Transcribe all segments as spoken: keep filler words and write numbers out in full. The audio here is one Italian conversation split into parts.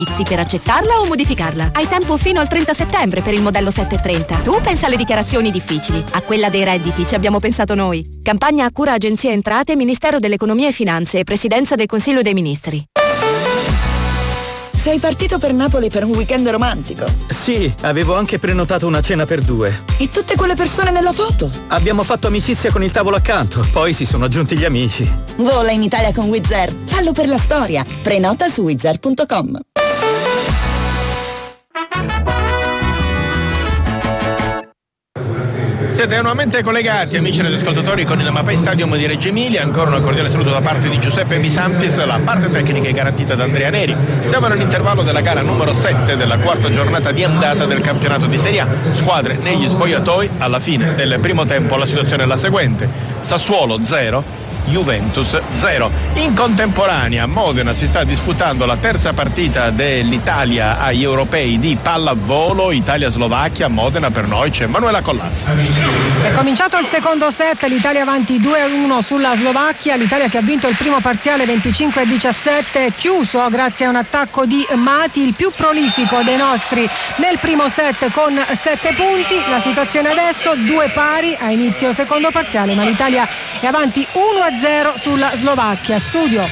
Per accettarla o modificarla. Hai tempo fino al trenta settembre per il modello settecentotrenta. Tu pensa alle dichiarazioni difficili. A quella dei redditi ci abbiamo pensato noi. Campagna a cura Agenzia Entrate, Ministero dell'Economia e Finanze e Presidenza del Consiglio dei Ministri. Sei partito per Napoli per un weekend romantico? Sì, avevo anche prenotato una cena per due. E tutte quelle persone nella foto? Abbiamo fatto amicizia con il tavolo accanto, poi si sono aggiunti gli amici. Vola in Italia con Wizz Air. Fallo per la storia. Prenota su wizz air punto com. Siete nuovamente collegati, amici radioascoltatori, con il Mapei Stadium di Reggio Emilia. Ancora un cordiale saluto da parte di Giuseppe Bisantis. La parte tecnica è garantita da Andrea Neri. Siamo nell'intervallo della gara numero sette della quarta giornata di andata del campionato di Serie A. Squadre negli spogliatoi. Alla fine del primo tempo la situazione è la seguente: Sassuolo zero, Juventus zero. In contemporanea a Modena si sta disputando la terza partita dell'Italia agli europei di pallavolo, Italia-Slovacchia. A Modena per noi c'è Manuela Collazza. È cominciato il secondo set, l'Italia avanti due a uno sulla Slovacchia, l'Italia che ha vinto il primo parziale venticinque a diciassette, chiuso grazie a un attacco di Mati, il più prolifico dei nostri nel primo set con sette punti. La situazione adesso due pari a inizio secondo parziale, ma l'Italia è avanti uno a zero sulla Slovacchia. Studio.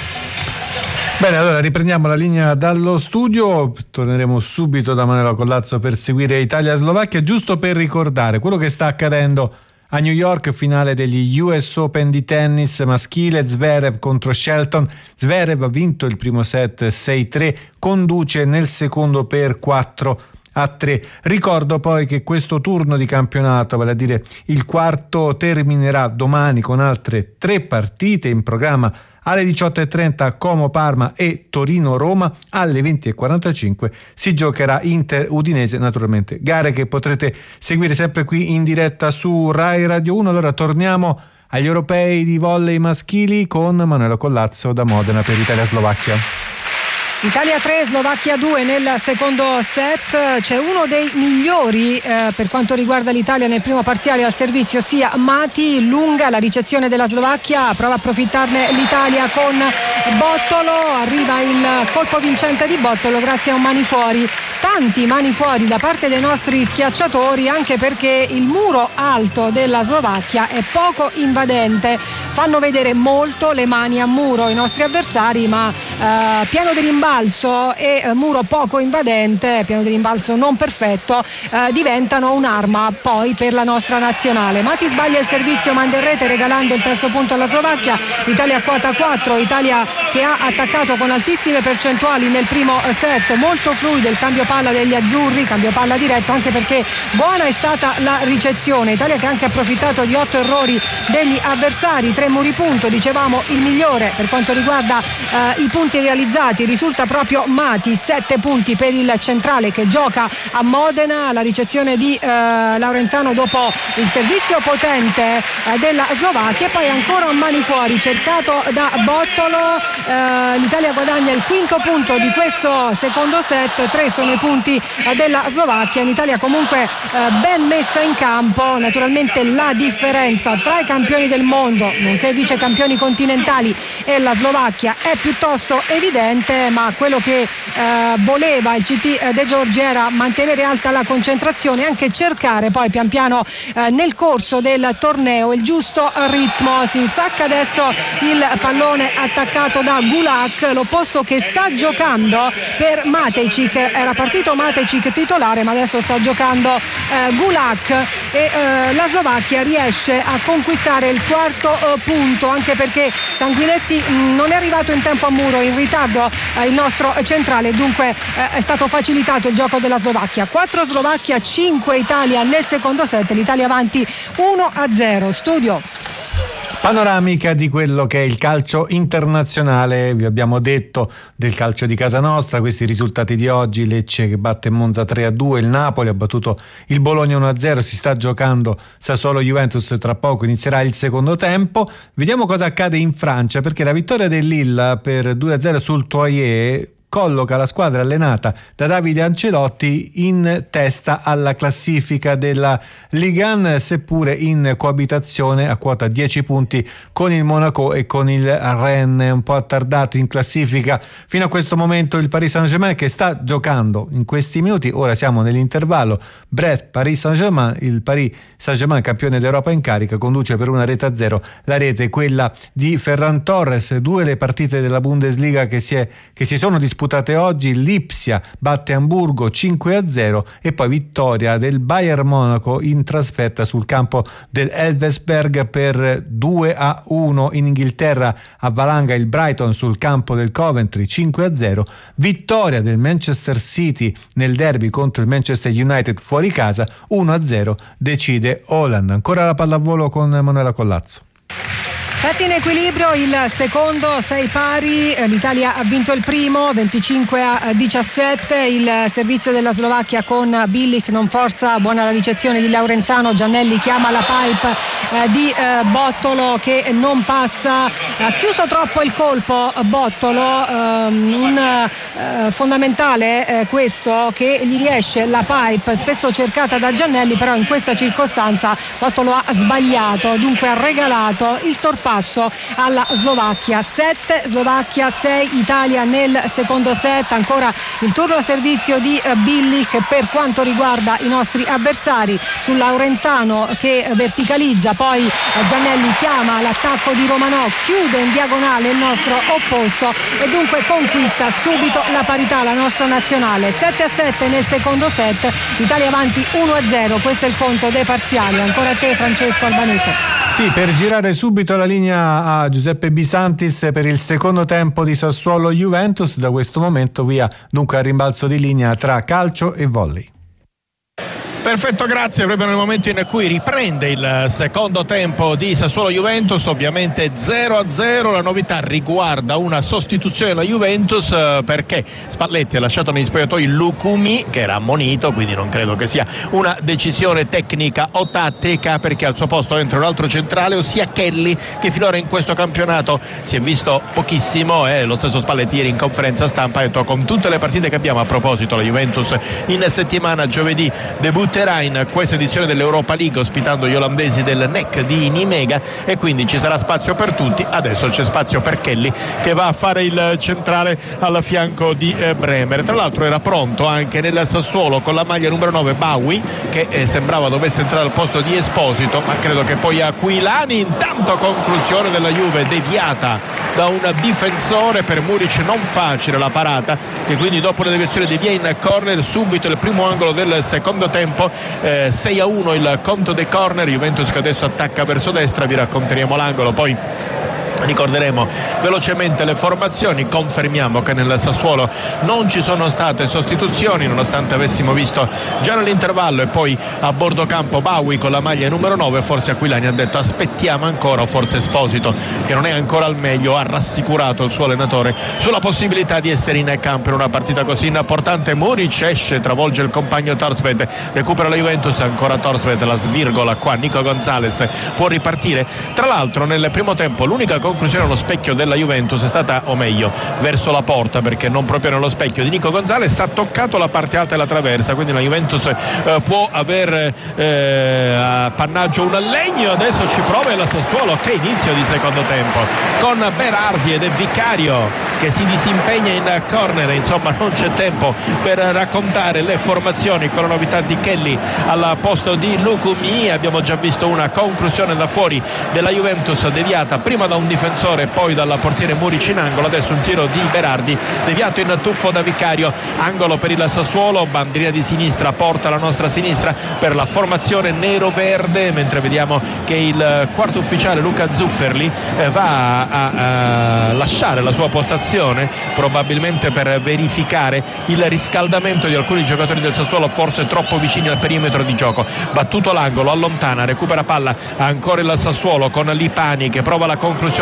Bene, allora riprendiamo la linea dallo studio, torneremo subito da Manuela Collazzo per seguire Italia-Slovacchia, giusto per ricordare quello che sta accadendo a New York, finale degli U S Open di tennis maschile, Zverev contro Shelton. Zverev ha vinto il primo set sei tre, conduce nel secondo per quattro a tre. Ricordo poi che questo turno di campionato, vale a dire il quarto, terminerà domani con altre tre partite in programma. Alle diciotto e trenta Como Parma e Torino Roma, alle venti e quarantacinque si giocherà Inter Udinese, naturalmente gare che potrete seguire sempre qui in diretta su Rai Radio uno. Allora torniamo agli europei di volley maschili con Manuela Collazzo da Modena per Italia-Slovacchia. Italia tre, Slovacchia due nel secondo set. C'è uno dei migliori eh, per quanto riguarda l'Italia nel primo parziale al servizio, sia Mati. Lunga la ricezione della Slovacchia, prova a approfittarne l'Italia con Bottolo, arriva il colpo vincente di Bottolo grazie a un mani fuori. Tanti mani fuori da parte dei nostri schiacciatori, anche perché il muro alto della Slovacchia è poco invadente, fanno vedere molto le mani a muro i nostri avversari, ma eh, piano di rimbalzo e eh, muro poco invadente, piano di rimbalzo non perfetto, eh, diventano un'arma poi per la nostra nazionale. Mati sbaglia il servizio, manda in rete regalando il terzo punto alla Slovacchia. Italia quota quattro, Italia che ha attaccato con altissime percentuali nel primo set, molto fluido il cambio palla degli azzurri, cambio palla diretto, anche perché buona è stata la ricezione. Italia che ha anche approfittato di otto errori degli avversari, tre muri punto, dicevamo il migliore per quanto riguarda eh, i punti realizzati risulta proprio Mati, sette punti per il centrale che gioca a Modena. La ricezione di eh, Laurenzano dopo il servizio potente eh, della Slovacchia, e poi ancora un mani fuori cercato da Bottolo. eh, l'Italia guadagna il quinto punto di questo secondo set, tre sono i punti eh, della Slovacchia. L'Italia comunque eh, ben messa in campo. Naturalmente la differenza tra i campioni del mondo nonché vice campioni continentali e la Slovacchia è piuttosto evidente, ma quello che eh, voleva il C T De Giorgi era mantenere alta la concentrazione e anche cercare poi pian piano eh, nel corso del torneo il giusto ritmo. Si insacca adesso il pallone attaccato da Gulak, l'opposto che sta giocando per Matejčík. Era partito Matejčík titolare, ma adesso sta giocando eh, Gulak, e eh, la Slovacchia riesce a conquistare il quarto eh, punto, anche perché Sanguinetti mh, non è arrivato in tempo a muro, in ritardo eh, il nostro centrale, dunque eh, è stato facilitato il gioco della Slovacchia. quattro Slovacchia, cinque Italia nel secondo set, l'Italia avanti uno a zero. Studio. Panoramica di quello che è il calcio internazionale. Vi abbiamo detto del calcio di casa nostra, questi risultati di oggi: Lecce che batte Monza tre a due, il Napoli ha battuto il Bologna uno a zero, si sta giocando Sassuolo-Juventus, tra poco inizierà il secondo tempo. Vediamo cosa accade in Francia, perché la vittoria del Lille per due a zero sul Troyes colloca la squadra allenata da Davide Ancelotti in testa alla classifica della Ligue uno, seppure in coabitazione a quota dieci punti con il Monaco e con il Rennes. Un po' attardato in classifica fino a questo momento il Paris Saint-Germain, che sta giocando in questi minuti. Ora siamo nell'intervallo Brest-Paris Saint-Germain. Il Paris Saint-Germain, campione d'Europa in carica, conduce per una rete a zero, la rete quella di Ferran Torres. Due le partite della Bundesliga che si, è, che si sono disputate oggi. Lipsia batte Amburgo cinque a zero e poi vittoria del Bayern Monaco in trasferta sul campo del Elversberg per due a uno. In Inghilterra avvalanga il Brighton sul campo del Coventry cinque a zero. Vittoria del Manchester City nel derby contro il Manchester United fuori casa uno a zero, decide Haaland. Ancora la pallavolo con Manuela Collazzo. Sette in equilibrio il secondo, sei pari, l'Italia ha vinto il primo venticinque a diciassette. Il servizio della Slovacchia con Bilic non forza, buona la ricezione di Laurenzano, Giannelli chiama la pipe eh, di eh, Bottolo che non passa, ha chiuso troppo il colpo Bottolo, ehm, un eh, fondamentale eh, questo, che gli riesce la pipe spesso cercata da Giannelli, però in questa circostanza Bottolo ha sbagliato, dunque ha regalato il sorpasso alla Slovacchia. Sette Slovacchia, sei Italia nel secondo set. Ancora il turno a servizio di Bilic per quanto riguarda i nostri avversari, su Laurenzano che verticalizza, poi Giannelli chiama l'attacco di Romanò, chiude in diagonale il nostro opposto e dunque conquista subito la parità la nostra nazionale. Sette a sette nel secondo set, Italia avanti uno a zero. Questo è il conto dei parziali. Ancora a te Francesco Albanese. Sì, per girare subito la linea a Giuseppe Bisantis per il secondo tempo di Sassuolo-Juventus. Da questo momento via dunque a rimbalzo di linea tra calcio e volley. Perfetto, grazie. Proprio nel momento in cui riprende il secondo tempo di Sassuolo-Juventus, ovviamente zero a zero. La novità riguarda una sostituzione della Juventus perché Spalletti ha lasciato negli spogliatoi Lucumi, che era ammonito, quindi non credo che sia una decisione tecnica o tattica, perché al suo posto entra un altro centrale, ossia Kelly, che finora in questo campionato si è visto pochissimo. Eh, lo stesso Spalletti ieri in conferenza stampa ha detto: con tutte le partite che abbiamo, a proposito la Juventus in settimana, giovedì debutterà in questa edizione dell'Europa League ospitando gli olandesi del N E C di Nimega, e quindi ci sarà spazio per tutti. Adesso c'è spazio per Kelly, che va a fare il centrale al fianco di eh, Bremer. Tra l'altro era pronto anche nel Sassuolo con la maglia numero nove Bawi, che eh, sembrava dovesse entrare al posto di Esposito, ma credo che poi Aquilani. Intanto conclusione della Juve deviata da un difensore per Muric, non facile la parata, che quindi dopo la deviazione devia in corner. Subito il primo angolo del secondo tempo, eh, sei a uno il conto dei corner. Juventus che adesso attacca verso destra, vi racconteremo l'angolo, poi ricorderemo velocemente le formazioni. Confermiamo che nel Sassuolo non ci sono state sostituzioni, nonostante avessimo visto già nell'intervallo e poi a bordo campo Bawi con la maglia numero nove. Forse Aquilani ha detto aspettiamo ancora, o forse Esposito, che non è ancora al meglio, ha rassicurato il suo allenatore sulla possibilità di essere in campo in una partita così importante. Muric esce, travolge il compagno Torsved, recupera la Juventus, ancora Torsved, la svirgola qua Nico Gonzalez, può ripartire. Tra l'altro nel primo tempo l'unica conclusione allo specchio della Juventus è stata, o meglio verso la porta, perché non proprio nello specchio, di Nico Gonzalez, ha toccato la parte alta della traversa, quindi la Juventus eh, può aver eh, appannaggio un legno. Adesso ci prova il Sassuolo. Che inizio di secondo tempo con Berardi ed è Vicario che si disimpegna in corner. Insomma, non c'è tempo per raccontare le formazioni con la novità di Kelly al posto di Lucumi. Abbiamo già visto una conclusione da fuori della Juventus deviata prima da un difensore e poi dal portiere Muric in angolo. Adesso un tiro di Berardi deviato in tuffo da Vicario, angolo per il Sassuolo. Bandierina di sinistra porta la nostra sinistra per la formazione nero-verde, mentre vediamo che il quarto ufficiale Luca Zufferli va a, a lasciare la sua postazione, probabilmente per verificare il riscaldamento di alcuni giocatori del Sassuolo, forse troppo vicini al perimetro di gioco. Battuto l'angolo, allontana, recupera palla ancora il Sassuolo con Lipani che prova la conclusione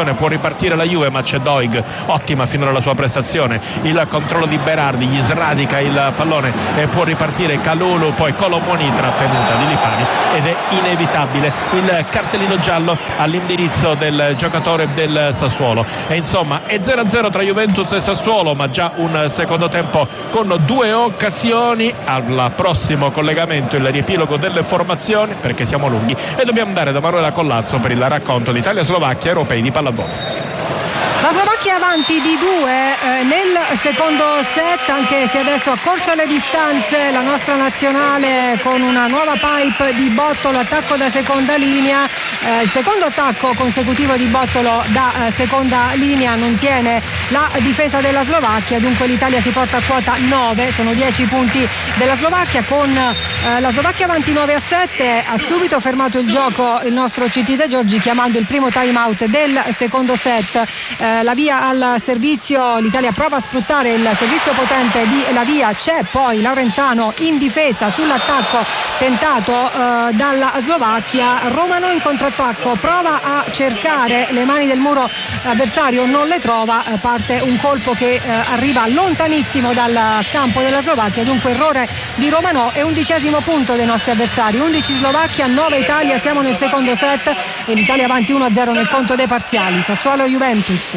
attenzione, può ripartire la Juve, ma c'è Doig, ottima finora la sua prestazione, il controllo di Berardi, gli sradica il pallone e può ripartire Kalulu, poi Colomoni, trattenuta di Lipani, ed è inevitabile il cartellino giallo all'indirizzo del giocatore del Sassuolo. E insomma è zero a zero tra Juventus e Sassuolo, ma già un secondo tempo con due occasioni. Al prossimo collegamento il riepilogo delle formazioni, perché siamo lunghi e dobbiamo andare da Manuela Collazzo per il racconto di Italia-Slovacchia europei di pallavolo. La Slovacchia avanti di due eh, nel secondo set, anche se adesso accorcia le distanze la nostra nazionale con una nuova pipe di Bottolo, attacco da seconda linea, eh, il secondo attacco consecutivo di Bottolo da eh, seconda linea non tiene la difesa della Slovacchia, dunque l'Italia si porta a quota nove, sono dieci punti della Slovacchia, con eh, la Slovacchia avanti nove a sette, ha subito fermato il gioco il nostro C T De Giorgi chiamando il primo time out del secondo set. Eh, la via al servizio, l'Italia prova a sfruttare il servizio potente di la via, c'è poi Laurenzano in difesa sull'attacco tentato eh, dalla Slovacchia, Romano in contrattacco prova a cercare le mani del muro avversario, non le trova, eh, parte un colpo che eh, arriva lontanissimo dal campo della Slovacchia, dunque errore di Romano e undicesimo punto dei nostri avversari, undici Slovacchia, nove Italia, siamo nel secondo set e l'Italia avanti uno a zero nel conto dei parziali. Sassuolo Juventus.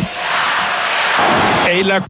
E il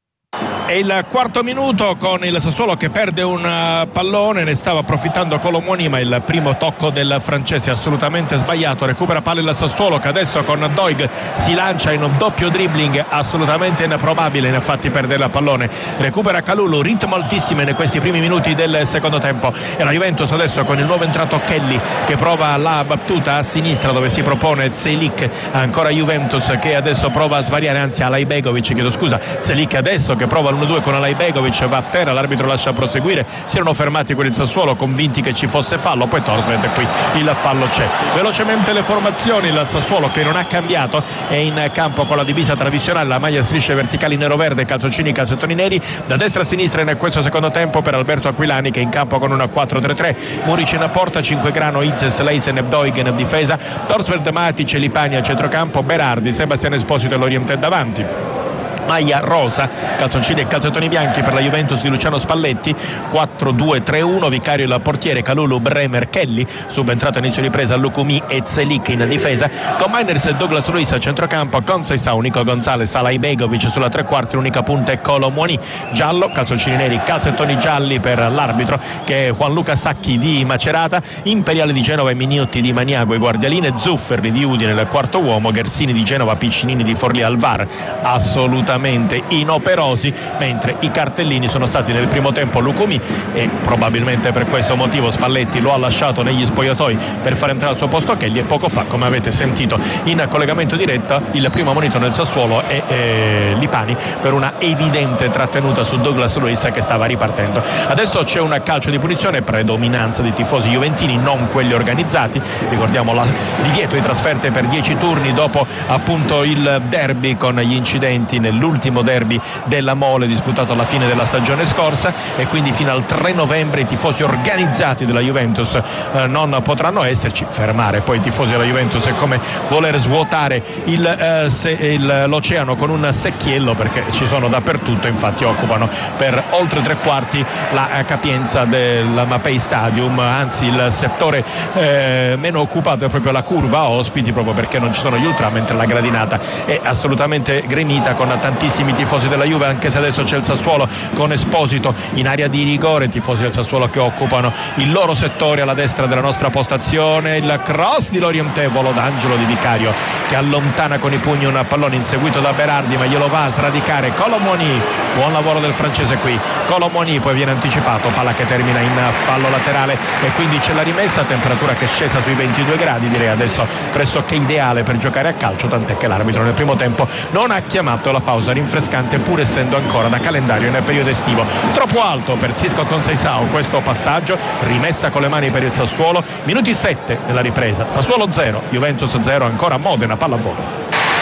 È il quarto minuto con il Sassuolo che perde un pallone, ne stava approfittando Colomoni, ma il primo tocco del francese assolutamente sbagliato. Recupera palla il Sassuolo che adesso con Doig si lancia in un doppio dribbling assolutamente improbabile, infatti perde il pallone. Recupera Kalulu, ritmo altissimo in questi primi minuti del secondo tempo, e la Juventus adesso con il nuovo entrato Kelly che prova la battuta a sinistra dove si propone Zelik, ancora Juventus che adesso prova a svariare, anzi Alaibegovic, chiedo scusa, Zelik adesso che prova l'uno due con Alaibegovic, va a terra, l'arbitro lascia proseguire, si erano fermati quelli del Sassuolo convinti che ci fosse fallo, poi Torsved, qui il fallo c'è. Velocemente le formazioni, il Sassuolo che non ha cambiato, è in campo con la divisa tradizionale, la maglia a strisce verticali nero-verde, calzoncini, calzettoni neri, da destra a sinistra in questo secondo tempo per Alberto Aquilani che è in campo con una quattro tre tre, Muric in porta, Cinquegrano, Izes, Leisen e Doig in difesa, Torsved, Matic, Lipani a centrocampo, Berardi, Sebastiano Esposito e Lorientè davanti. Maglia rosa, calzoncini e calzettoni bianchi per la Juventus di Luciano Spalletti, quattro due tre uno, Vicario il portiere, Kalulu, Bremer, Kelly, subentrato inizio ripresa Lukumi e Zelik in difesa, con Miners e Douglas Luiz a centrocampo, Conceição, Nico Gonzalez, Alaibegovic sulla tre quarti, l'unica punta è Colomoni, giallo, calzoncini neri, calzettoni gialli per l'arbitro che è Juanluca Sacchi di Macerata, Imperiale di Genova e Miniotti di Maniago e Guardialine, Zufferli di Udine nel quarto uomo, Gersini di Genova, Piccinini di Forlì al V A R, assolutamente inoperosi, mentre i cartellini sono stati nel primo tempo Lukumi e probabilmente per questo motivo Spalletti lo ha lasciato negli spogliatoi per far entrare al suo posto Kelly, e poco fa, come avete sentito in collegamento diretto, il primo monito nel Sassuolo è eh, Lipani per una evidente trattenuta su Douglas Luiz che stava ripartendo. Adesso c'è un calcio di punizione, predominanza di tifosi juventini, non quelli organizzati, ricordiamo la divieto di trasferte per dieci turni dopo appunto il derby con gli incidenti nell'ultimo l'ultimo derby della Mole disputato alla fine della stagione scorsa, e quindi fino al tre novembre i tifosi organizzati della Juventus eh, non potranno esserci. Fermare poi i tifosi della Juventus è come voler svuotare il, eh, se, il, l'oceano con un secchiello, perché ci sono dappertutto, infatti occupano per oltre tre quarti la eh, capienza del Mapei Stadium, anzi il settore eh, meno occupato è proprio la curva ospiti, proprio perché non ci sono gli ultra, mentre la gradinata è assolutamente gremita con tantissimi tifosi della Juve, anche se adesso c'è il Sassuolo con Esposito in area di rigore, tifosi del Sassuolo che occupano il loro settore alla destra della nostra postazione, il cross di Lorientè, volo d'angelo di Vicario che allontana con i pugni un pallone inseguito da Berardi, ma glielo va a sradicare Colomoni, buon lavoro del francese qui, Colomoni poi viene anticipato, palla che termina in fallo laterale e quindi c'è la rimessa, temperatura che è scesa sui ventidue gradi, direi adesso pressoché ideale per giocare a calcio, tant'è che l'arbitro nel primo tempo non ha chiamato la pausa rinfrescante pur essendo ancora da calendario nel periodo estivo. Troppo alto per Xisco Conceição questo passaggio, rimessa con le mani per il Sassuolo, minuti sette nella ripresa, Sassuolo zero, Juventus zero, ancora Modena pallavolo.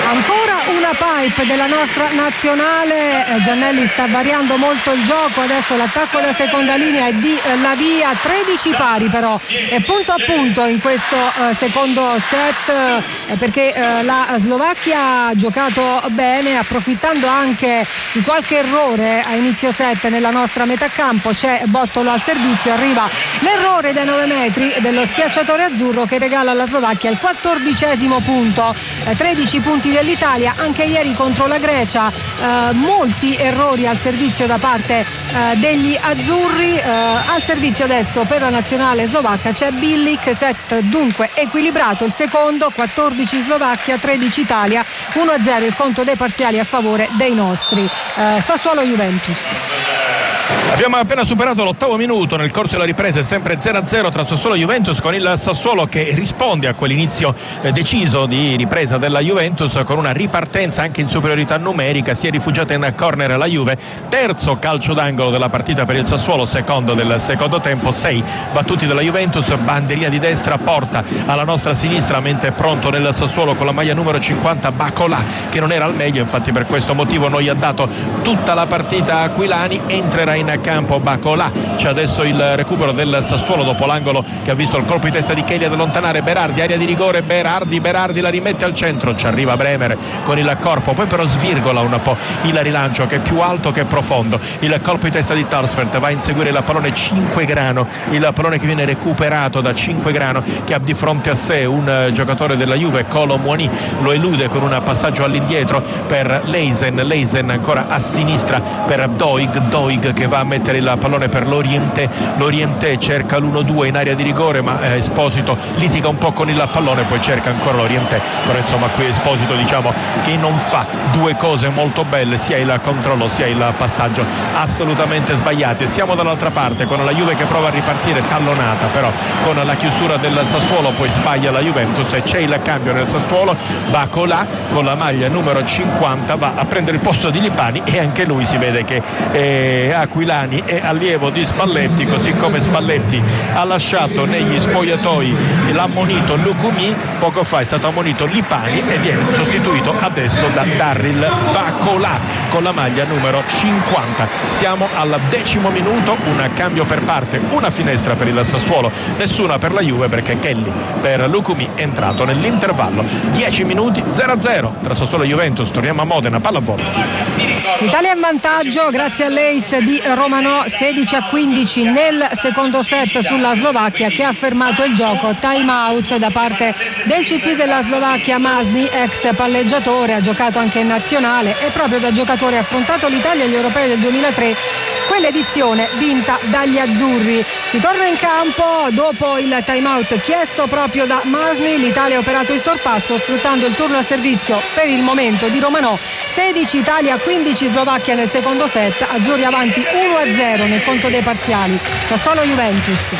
Ancora una pipe della nostra nazionale, eh, Giannelli sta variando molto il gioco, adesso l'attacco della seconda linea è di eh, Lavia, tredici pari però, è punto a punto in questo eh, secondo set eh, perché eh, la Slovacchia ha giocato bene, approfittando anche di qualche errore a inizio set nella nostra metà campo. C'è Bottolo al servizio, arriva l'errore dai nove metri dello schiacciatore azzurro che regala alla Slovacchia il quattordicesimo punto, eh, tredici punti dell'Italia. Anche ieri contro la Grecia eh, molti errori al servizio da parte eh, degli azzurri. eh, al servizio adesso per la nazionale slovacca c'è Bilic, set dunque equilibrato, il secondo, quattordici Slovacchia, tredici Italia, uno a zero il conto dei parziali a favore dei nostri. eh, Sassuolo Juventus. Abbiamo appena superato l'ottavo minuto, nel corso della ripresa è sempre zero a zero tra Sassuolo e Juventus, con il Sassuolo che risponde a quell'inizio eh, deciso di ripresa della Juventus con una ripartenza anche in superiorità numerica. Si è rifugiata in corner la Juve, terzo calcio d'angolo della partita per il Sassuolo, secondo del secondo tempo, sei battuti dalla Juventus, bandierina di destra, porta alla nostra sinistra, mentre è pronto nel Sassuolo con la maglia numero cinquanta Bacolà, che non era al meglio, infatti per questo motivo noi ha dato tutta la partita a Aquilani. Entrerà in campo Bacolà, c'è adesso il recupero del Sassuolo dopo l'angolo che ha visto il colpo di testa di Kelly ad allontanare Berardi, area di rigore, Berardi, Berardi la rimette al centro, ci arriva Bremer con il corpo, poi però svirgola un po' il rilancio che è più alto che profondo, il colpo di testa di Torsfeld va a inseguire il pallone Cinquegrano, il pallone che viene recuperato da Cinquegrano che ha di fronte a sé un giocatore della Juve, Kolo Muani, lo elude con un passaggio all'indietro per Leisen, Leisen ancora a sinistra per Doig, Doig che va a mettere il pallone per l'Oriente, l'Oriente cerca l'uno due in area di rigore, ma eh, Esposito litiga un po' con il pallone, poi cerca ancora l'Oriente, però insomma qui Esposito diciamo che non fa due cose molto belle, sia il controllo sia il passaggio assolutamente sbagliati. E siamo dall'altra parte con la Juve che prova a ripartire tallonata, però con la chiusura del Sassuolo poi sbaglia la Juventus e c'è il cambio nel Sassuolo. Bacolà con la maglia numero cinquanta va a prendere il posto di Lipani e anche lui si vede che eh, Aquilani è allievo di Spalletti, così come Spalletti ha lasciato negli spogliatoi l'ammonito Lucumi, poco fa è stato ammonito Lipani e viene sostituito adesso da Darryl Bacolà con la maglia numero cinquanta. Siamo al decimo minuto, un cambio per parte, una finestra per il Sassuolo, nessuna per la Juve perché Kelly per Lucumi è entrato nell'intervallo. dieci minuti, zero a zero tra Sassuolo e Juventus. Torniamo a Modena, pallavolo. L'Italia in vantaggio grazie all'ace di Romano, sedici a quindici nel secondo set sulla Slovacchia che ha fermato il gioco. Time out da parte del C T della Slovacchia. Masny, ex palleggiatore, ha giocato anche in nazionale e proprio da giocatore ha affrontato l'Italia agli europei del duemilatré, quell'edizione vinta dagli azzurri. Si torna in campo dopo il time out chiesto proprio da Masny. L'Italia ha operato il sorpasso sfruttando il turno a servizio per il momento di Romano. sedici Italia, quindici Slovacchia nel secondo set, azzurri avanti uno a zero nel conto dei parziali. Sassuolo Juventus.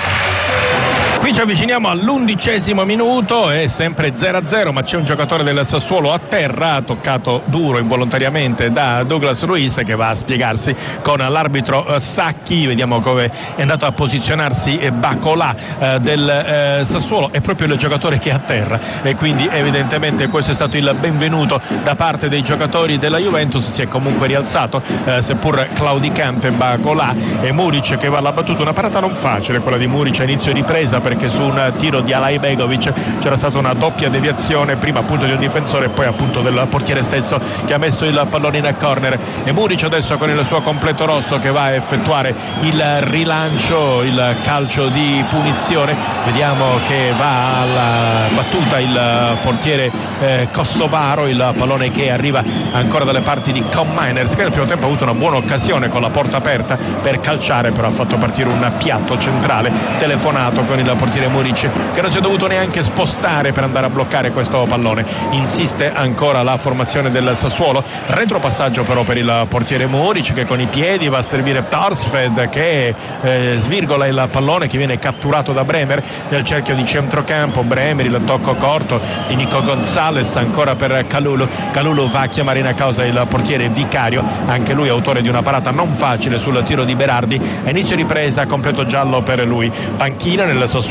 Qui ci avviciniamo all'undicesimo minuto, è sempre zero a zero, ma c'è un giocatore del Sassuolo a terra, toccato duro involontariamente da Douglas Luiz, che va a spiegarsi con l'arbitro Sacchi. Vediamo come è andato a posizionarsi Bacolà eh, del eh, Sassuolo, è proprio il giocatore che è a terra e quindi evidentemente questo è stato il benvenuto da parte dei giocatori della Juventus. Si è comunque rialzato eh, seppur claudicante Bacolà, e Muric che va alla battuta, una parata non facile quella di Muric a inizio ripresa, perché su un tiro di Alajbegovic c'era stata una doppia deviazione, prima appunto di un difensore e poi appunto del portiere stesso che ha messo il pallone in corner. E Muric adesso con il suo completo rosso che va a effettuare il rilancio, il calcio di punizione. Vediamo che va alla battuta il portiere eh, kosovaro, il pallone che arriva ancora dalle parti di Com Miners, che nel primo tempo ha avuto una buona occasione con la porta aperta per calciare, però ha fatto partire un piatto centrale telefonato con il portiere Muric, che non si è dovuto neanche spostare per andare a bloccare questo pallone. Insiste ancora la formazione del Sassuolo, retropassaggio però per il portiere Muric, che con i piedi va a servire Torsfeld, che eh, svirgola il pallone, che viene catturato da Bremer nel cerchio di centrocampo. Bremer, il tocco corto di Nico Gonzalez ancora per Kalulu. Kalulu va a chiamare in causa il portiere Vicario, anche lui autore di una parata non facile sul tiro di Berardi. A inizio ripresa completo giallo per lui. Panchina nel Sassuolo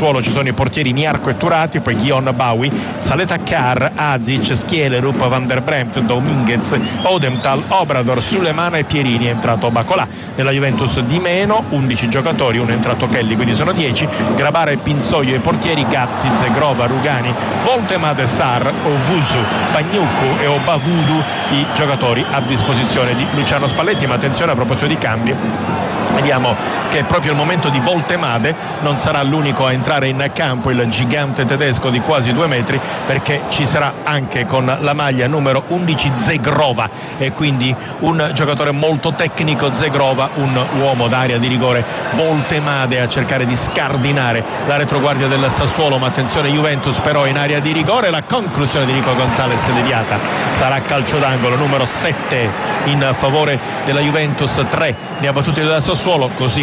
Sassuolo ci sono i portieri Niarco e Turati, poi Ghion Bawi, Saleta Kar, Azic, Schielerup, Van der Bremt, Dominguez, Odemtal, Obrador, Sulemana e Pierini. È entrato Bacolà. Nella Juventus di meno undici giocatori, uno è entrato Kelly, quindi sono dieci. Grabara e Pinsoglio i portieri, Gatti, Zegrova, Rugani, Voltemade, Sar, Ovusu, Bagnuccu e Obavudu i giocatori a disposizione di Luciano Spalletti. Ma attenzione, a proposito di cambi, vediamo che è proprio il momento di Voltemade, non sarà l'unico a entrare in campo il gigante tedesco di quasi due metri, perché ci sarà anche con la maglia numero undici Zegrova, e quindi un giocatore molto tecnico. Zegrova, un uomo d'area di rigore. Voltemade a cercare di scardinare la retroguardia del Sassuolo, ma attenzione, Juventus però in area di rigore. La conclusione di Nico Gonzalez deviata, sarà calcio d'angolo, numero sette in favore della Juventus, tre ne ha battuti della Sassuolo, così